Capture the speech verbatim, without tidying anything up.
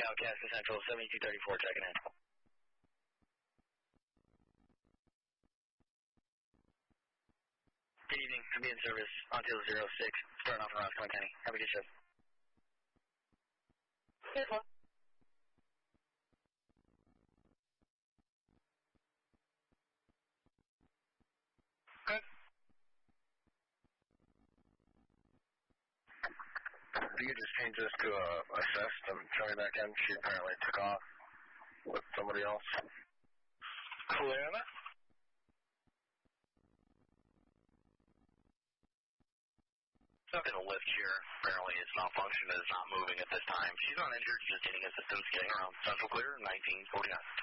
Calcasas Central, seventy-two thirty-four, checking in. Good evening, I'm in service, Ontario zero six, starting off in Roscommon County. Have a good shift. Good one. Good. You could just change this to a assessed and show me back in. She apparently took off with somebody else. Clear on it? Something to lift here. Apparently it's malfunctioned. It's not moving at this time. She's not injured, just getting assistance getting around Central Clear, nineteen forty-nine.